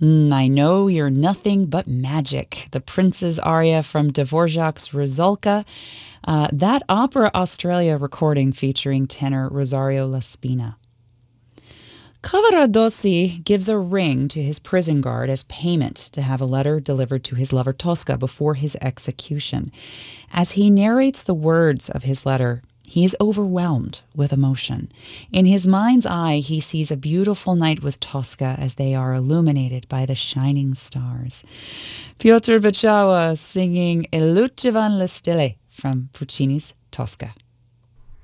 I know you're nothing but magic. The Prince's aria from Dvorak's Rusalka. That Opera Australia recording featuring tenor Rosario Laspina. Cavaradossi gives a ring to his prison guard as payment to have a letter delivered to his lover Tosca before his execution. As he narrates the words of his letter, he is overwhelmed with emotion. In his mind's eye, he sees a beautiful night with Tosca as they are illuminated by the shining stars. Piotr Beczała singing E lucevan le stelle from Puccini's Tosca.